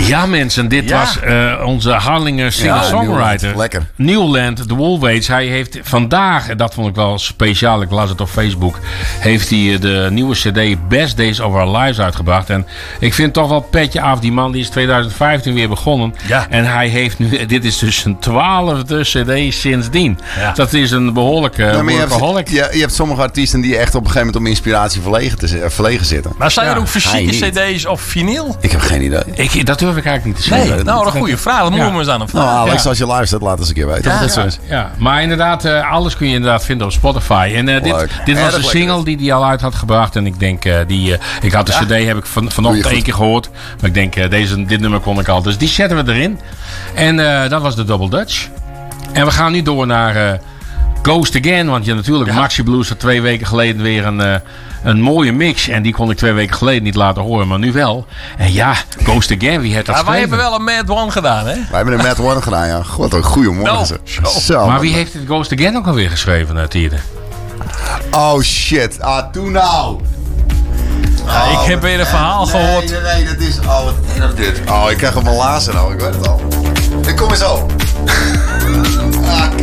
Ja, mensen, dit was onze Harlinger singer-songwriter. Lekker. Newland, de Woolwaits. Hij heeft vandaag, en dat vond ik wel speciaal, ik las het op Facebook, heeft hij de nieuwe CD Best Days of Our Lives uitgebracht. En ik vind toch wel petje af. Die man die is 2015 weer begonnen. Ja. En hij heeft nu, dit is dus zijn 12e CD sindsdien. Ja. Dat is een behoorlijke workaholic. Je hebt sommige artiesten die echt op een gegeven moment om inspiratie verlegen zitten. Maar zijn er ook hij fysieke niet. cd's of vinyl? Ik heb geen idee. Dat durf ik eigenlijk niet te Nee, zeggen. nou, een goede vraag. Dat moeten we eens aan hem vragen. Nou, Alex, als je luistert, laat eens een keer weten. Ja, of dit zo is. Ja, maar inderdaad, alles kun je inderdaad vinden op Spotify. En dit was Erg een single die hij al uit had gebracht. En ik denk, ik had de CD heb ik vanochtend goed. 1 keer gehoord. Maar ik denk, dit nummer kon ik al. Dus die zetten we erin. En dat was de Double Dutch. En we gaan nu door naar Ghost Again. Want natuurlijk, Maxi Blues had 2 weken geleden weer een mooie mix. En die kon ik 2 weken geleden niet laten horen. Maar nu wel. En ja, Ghost Again, wie heeft dat Maar wij geschreven? hebben wel een Mad One gedaan, hè? Wij hebben een Mad One gedaan, ja. God, een goede morgen. Zo. Maar wie heeft dit Ghost Again ook alweer geschreven, Tierde? Oh shit. Toen nou. Ik heb weer een verhaal gehoord. Nee, dat is... Oh, wat is dit? Oh, ik krijg hem al lazen nou. Ik weet het al. Ik kom eens op.